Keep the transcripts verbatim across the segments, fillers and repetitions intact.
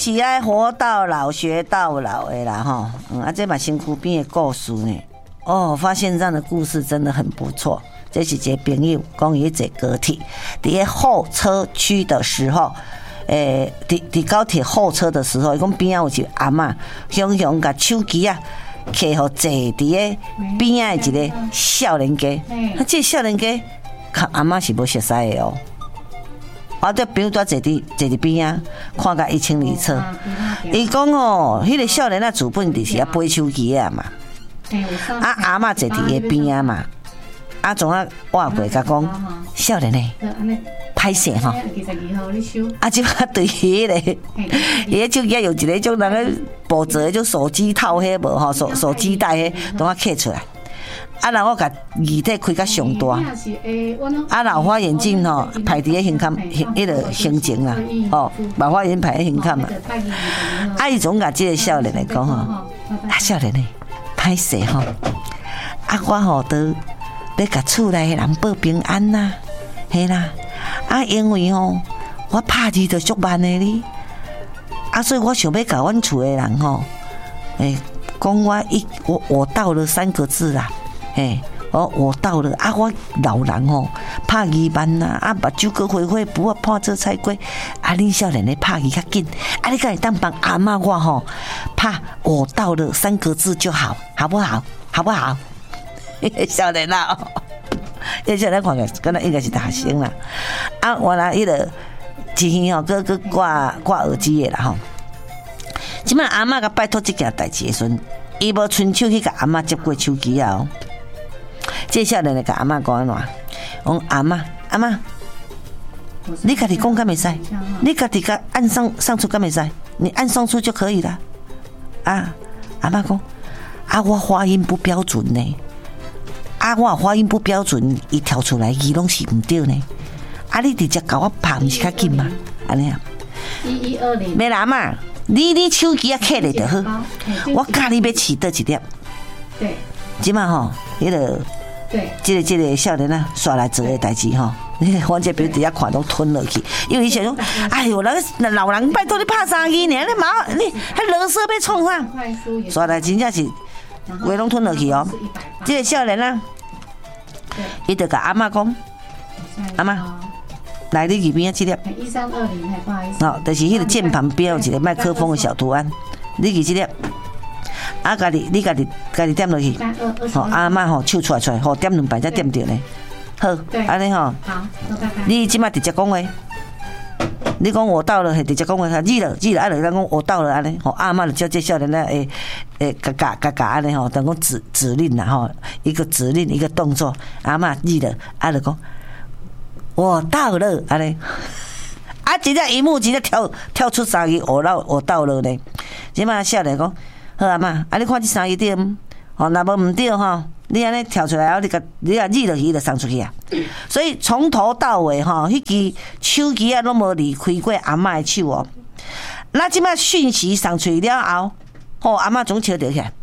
起来活到老学到老的啦吼，嗯啊，这嘛身躯边的故事呢，哦，发现这样的故事真的很不错。这是一个朋友讲伊坐高铁，伫候车区的时候，诶、欸，伫伫高铁候车的时候，伊讲边仔有一个阿嬷，雄雄甲手机啊，摕互坐伫个边仔的一个少年家，啊，这个少年家，甲阿嬷是无熟悉的哦。我这朋友在坐伫坐伫边啊，看甲一清二楚。伊讲哦，迄、那个少年啊，自本就是啊背手机啊嘛，啊阿嬷坐伫伊边啊嘛。啊，总啊，我过甲讲，少年诶，歹势吼。啊，即摆对伊个，伊个手机有一个种人个补折，种手机套迄无吼，手手机带迄，拢啊刻出来。啊，然后甲字体开甲上大。啊，老花眼镜吼，排伫个胸坎，迄个胸前啊，哦，老花眼镜排喺胸坎嘛。啊，伊总甲即个少年来讲吼，啊，少年诶，歹势吼，啊，我吼都。要甲厝内人报平安呐，嘿啦，啊，因为吼，我拍字就足慢的哩，啊，所以我想要甲阮厝的人吼，诶，讲我一我我到了三个字啦，嘿，哦，我到了啊，我老人吼拍字慢呐，啊，目睭个灰灰，不啊破这菜龟，啊，恁少年咧拍字较紧，啊，你敢会当帮阿嬷我吼拍我到了三个字就好，好不好？好不好？少年啦，迄少年看起来，可能应该是大学生啦。啊，原来迄个之前吼，个个挂挂耳机的啦吼。即摆阿嬷甲拜托这件代志的时阵，伊无伸手去甲阿嬷接过手机啊、哦。这少年来甲阿嬷讲安怎？讲阿嬷，阿嬷，你家己讲敢袂使？你家己甲按上上出敢袂使？你按上出就可以了。啊，阿嬷讲，啊，我发音不标准呢。啊，我发音不标准，伊跳出来伊拢是唔对呢。啊，你直接甲我拍，唔是较紧嘛？安尼啊？一一二零。没啦嘛，你你手机啊开咧就好。我教你要起倒一粒。对。即马吼，迄个，对，即个即个少年啊，刷来做诶代志吼，反正比如伫遐看拢吞落去，因为伊想讲，哎哟，那个老人拜托你拍三支呢，你麻你还垃圾要创啥？刷来真正是话拢吞落去哦。即个少年啊。伊就甲阿嬷讲，阿嬷，来你耳边啊，这粒。一三二零，不好意思。哦，就是迄个键盘边有一个麦克风的小图案，你耳这粒，啊，家己你家己家己点落去，吼阿嬷吼手出来出来，吼点两摆才点着呢。好，安尼吼。好，你即摆直接讲话。你讲我到了，直接讲话，他记了记了，啊，就讲我到了安尼，吼阿嬷就叫这少年咧，诶诶，嘎嘎嘎嘎安尼吼，等讲指指令啦吼，一个指令一个动作，阿嬷记了，啊就讲我到了安尼，啊直接一幕直接跳跳出三个我到我到了呢，即摆少年讲好阿嬷，啊你看这三个对，吼若无唔对吼。你安尼跳出来，你甲你啊记落去就送出去啊。所以从头到尾吼，迄支手机啊拢无离开过阿嬷的手哦。那即摆讯息送出去了后，吼阿嬷总笑着起来，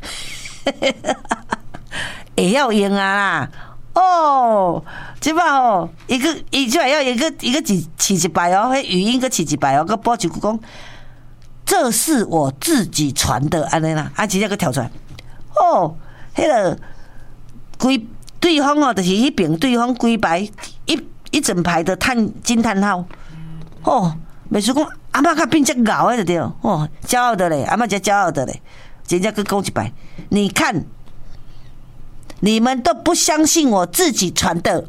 会晓用啊啦。哦，即摆吼，一个伊即摆要一个一个起起一摆哦，迄语音个起一摆哦，个补一句讲，这是我自己传的安尼啦，啊直接个跳出来，哦，迄个。规对方哦，就是迄边对方规排一一整排的叹惊叹号，哦，袂输讲阿嬷较变只咬诶就对，哦，骄傲的嘞，阿嬷才骄傲的嘞，人家跟讲一摆，你看，你们都不相信我自己传的，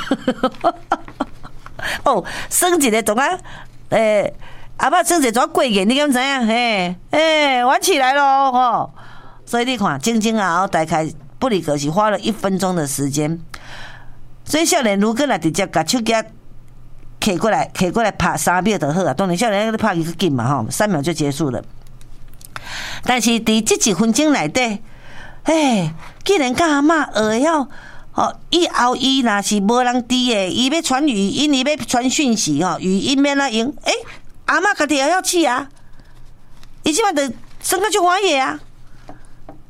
哦，生一个总啊，诶、欸，阿嬷生一个过瘾，你敢知影？嘿，诶，玩起来咯，吼、哦，所以你看，静静啊，大概。不离可惜，花了一分钟的时间，所以少年如果来直接把手机摕过来，摕过来拍三秒就好啊。当然，少年你拍伊较紧嘛吼，三秒就结束了。但是伫这几分钟内底，哎，既然甲阿嬷学晓，哦，以后伊若是无人知的，伊要传语音，伊要传讯息吼，语音免哪用？哎、欸，阿嬷家己会晓试啊，伊即摆就生个就欢喜啊。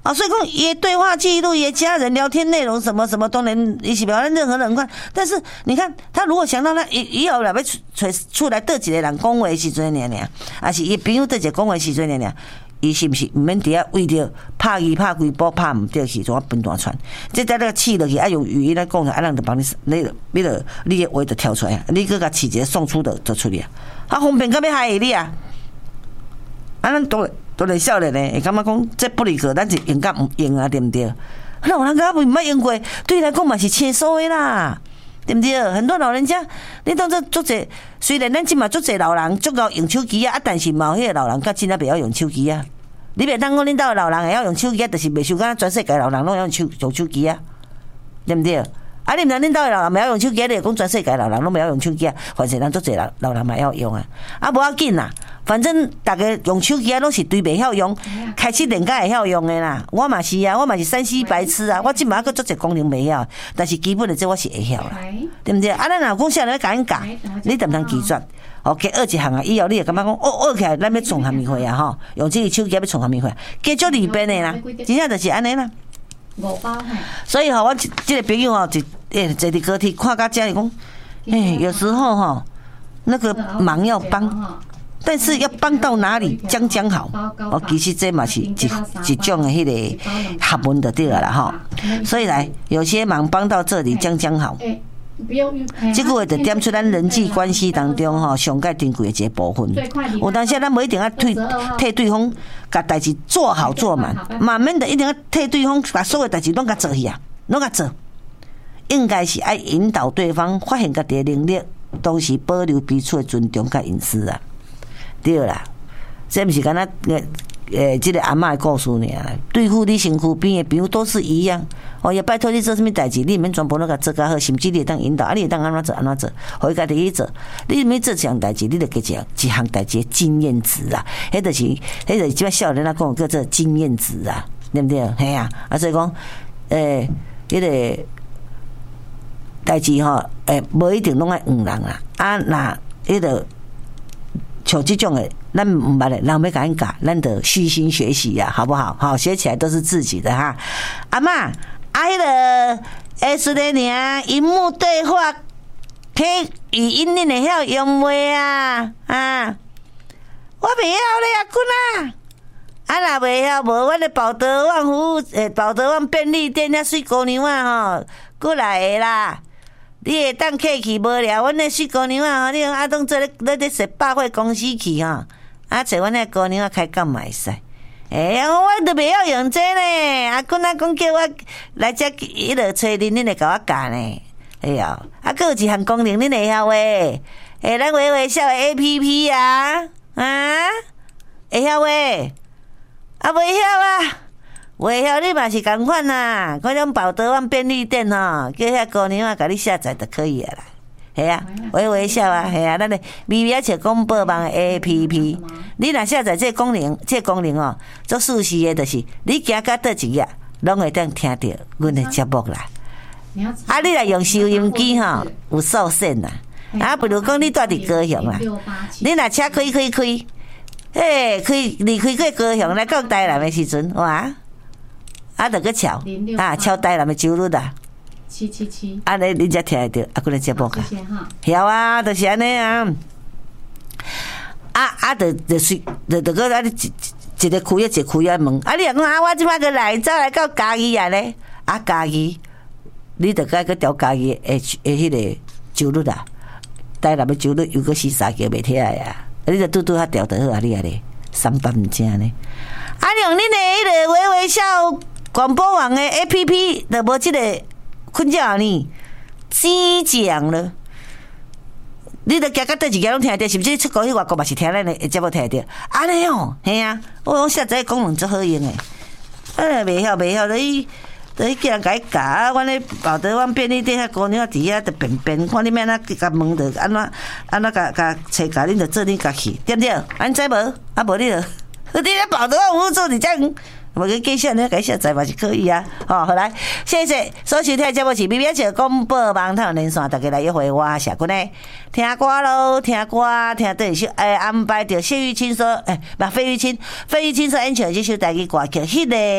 啊，所以讲伊的对话记录、伊的家人聊天内容什么什么都能，伊是不要让任何人看。但是你看，他如果想到他以以后来要出出来倒一个人讲话的时阵尔尔，还是伊朋友倒一个讲话的时阵尔尔，伊是不是唔免伫遐为着拍伊拍几波拍唔对去，怎啊分大串？这在那个气落去，啊用语言来讲，啊人就帮你，你你了你的话就跳出来，你搁甲试一个送出的就出来，啊方便到要害你啊！啊咱都。都连少年呢，会感觉讲这不离可，咱是用甲唔用啊，对不对？老人家未捌用过，对伊来讲嘛是轻松的啦，对不对？很多老人家，你当作足侪，虽然咱即嘛足侪老人足够用手机啊，啊，但是嘛有迄个老人甲真正袂晓用手机啊。你袂当讲恁兜的老人会晓用手机啊，就是袂想讲全世界老人拢用手用手机啊，对不对？啊，你毋知恁兜的老人袂晓用手机，你讲全世界老人拢袂晓用手机啊？反正咱足侪老老人嘛会晓用啊，啊无要紧啦。反正大家用手机啊，拢是对袂晓用，开始练甲会晓用的啦。我嘛是啊，我嘛是山西白痴啊。我即马还佫足侪功能袂晓，但是基本的这我是会晓啦，对毋对？啊，咱若讲啥人要甲因教，你得唔通拒绝。哦，加学一项啊，以后你会感觉讲，哦，学起来咱要创虾米货啊？吼，用这个手机要创虾米货？加足利便的啦，真正就是安尼啦。五包所以吼，我这个朋友吼，就诶坐伫高铁看到这里讲，诶，有时候吼，那个忙要帮。但是要帮到哪里，将将好哦。其实这嘛是一一种的迄个学问就对了啦吼。所以来，有些忙帮到这里，将将好。这个话就点出咱人际关系当中吼上盖珍贵的一个部分。有当时咱无一定要替替对方把代志做好做满，慢慢的一定要替对方把所有代志拢甲做去啊，拢甲做。应该是爱引导对方发现家己的能力，同时保留彼此的尊重甲隐私啊。对啦，这不是干那呃呃，这个阿嬷的故事呢。对付你身躯边的朋友都是一样。哦，也拜托你做什么代志，你免全部拢甲做甲好，甚至你会当引导，啊，你会当安怎做安怎做，互伊家己去做。你免做一项代志，你就加一一项代志的经验值啊。迄就是，迄就是即摆少年仔讲叫做经验值啊，对不对？嘿啊，啊所以讲，诶，迄个代志吼，诶，无一定拢爱换人啦。啊，那迄个。像这种的，咱唔捌的，人要甲因教，咱就虚心学习呀，好不好？好，学起来都是自己的哈。阿嬷，啊，迄个诶，是的呢，荧幕对话，可语音恁会晓用袂啊？啊，我袂晓咧，阿君啊，啊，若袂晓，无阮的宝德旺服务，诶，宝德旺便利店遐水姑娘啊吼，过来的啦。你会当客气无聊，阮那水姑娘啊，你用阿东做咧咧咧说百货公司去吼，啊找阮那姑娘啊开讲嘛会使。哎呀，我都袂晓用这呢，阿公阿公叫我来遮迄落找恁，恁会甲我教呢。哎呀，啊，佫有一项功能恁会晓诶，诶，咱微微笑的 A P P 啊，啊，会晓诶，啊袂晓啊。袂晓你嘛是共款啦，嗰种宝德旺便利店吼，叫遐姑娘啊，甲你下载就可以啦。系啊，微微笑啊，系啊，咱的微微笑广播网 A P P， 你若下载这功能，这功能哦，做舒适的，就是你行到倒一页，拢会当听到阮的节目啦。啊，你来用收音机吼，有受限啦。啊，比如讲你住伫高雄啦，你若车开开开，嘿，开离开过高雄来到台南的时阵，哇！啊，著去敲，啊，敲台南的周日啊，七七七，啊，你你才听得到，啊，嗰个节目啊，晓啊，就是安尼啊，啊啊，著著是，著著个啊，一一个开一个开啊门，啊，你若讲啊，我即摆个来，走来到嘉义啊咧，啊，嘉义，你著该去调嘉义诶诶，迄个周日啊，台南的周日又个四三叫袂听啊，你著拄拄遐调得好啊，你啊咧，三班毋正呢，啊，用恁的迄个微微笑。广播网的 A P P 都无这个困扰呢，真强了。你都行到倒一个拢听得，是不是出国去外国嘛是听咱的节目听得？安尼哦，嘿啊，我讲下载功能足好用诶。哎，袂晓袂晓，你你叫人甲伊教啊，阮咧宝德湾便利店遐姑娘伫遐伫便便，看你免哪甲问着安怎安怎甲甲找教恁着做恁家己，对不对？安知无？啊无你着，你咧宝德湾有做伫遮。我跟介绍你改下载嘛是可以啊，好，好来，谢谢所收听的节目是 B B S 广播网台连线，大家来约会我谢君呢，听歌咯，听歌，听对首，诶，安排着谢玉清说，诶，不，费玉清，费玉清所演唱这首台语歌曲，迄个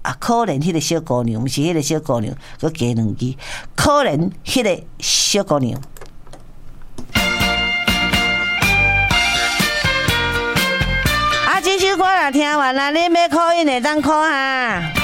啊，可怜迄个小姑娘，毋是迄个小姑娘，佮加两句，可怜迄个小姑娘。啊，这首歌若听完啦，恁要考音会当考哈。